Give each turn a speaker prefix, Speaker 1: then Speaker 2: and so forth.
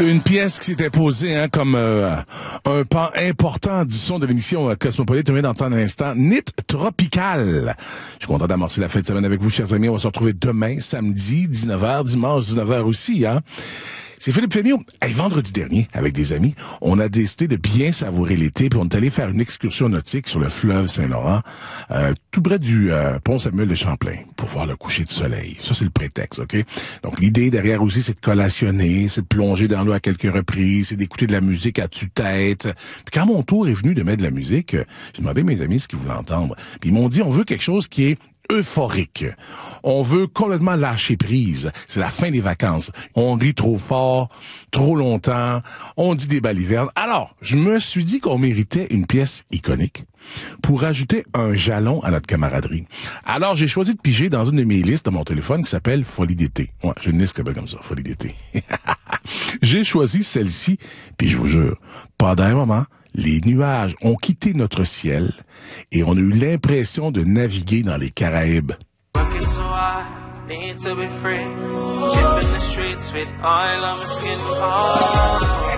Speaker 1: Une pièce qui s'est imposée comme un pan important du son de l'émission Cosmopolite. On vient d'entendre à l'instant Nit Tropical. Je suis content d'amorcer la fin de semaine avec vous, chers amis. On va se retrouver demain, samedi, 19h, dimanche, 19h aussi. C'est Philippe Fémiot. Vendredi dernier, avec des amis, on a décidé de bien savourer l'été, puis on est allé faire une excursion nautique sur le fleuve Saint-Laurent, tout près du pont Samuel de Champlain, pour voir le coucher du soleil. Ça, c'est le prétexte, OK? Donc, l'idée derrière aussi, c'est de collationner, c'est de plonger dans l'eau à quelques reprises, c'est d'écouter de la musique à tue-tête. Puis quand mon tour est venu de mettre de la musique, j'ai demandé à mes amis ce qu'ils voulaient entendre. Puis ils m'ont dit, on veut quelque chose qui est euphorique. On veut complètement lâcher prise. C'est la fin des vacances. On rit trop fort, trop longtemps. On dit des balivernes. Alors, je me suis dit qu'on méritait une pièce iconique pour ajouter un jalon à notre camaraderie. Alors, j'ai choisi de piger dans une de mes listes de mon téléphone qui s'appelle Folie d'été. Ouais, j'ai une liste qui s'appelle comme ça, Folie d'été. J'ai choisi celle-ci, puis je vous jure, pendant un moment, les nuages ont quitté notre ciel et on a eu l'impression de naviguer dans les Caraïbes.
Speaker 2: Working so hard, need to be free. Chipping the streets with oil on my skin. Oh.